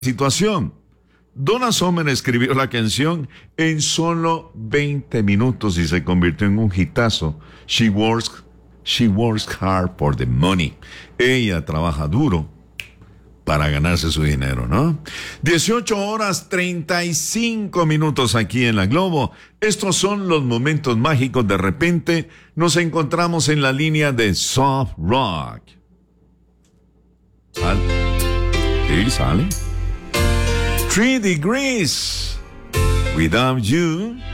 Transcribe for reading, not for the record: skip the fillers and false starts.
situación. Donna Summer escribió la canción en solo 20 minutos y se convirtió en un hitazo. She works hard for the money. Ella trabaja duro para ganarse su dinero, ¿no? 18:35 aquí en La Globo. Estos son los momentos mágicos. De repente nos encontramos en la línea de soft rock. ¿Sí sale? 3 Degrees, Without You.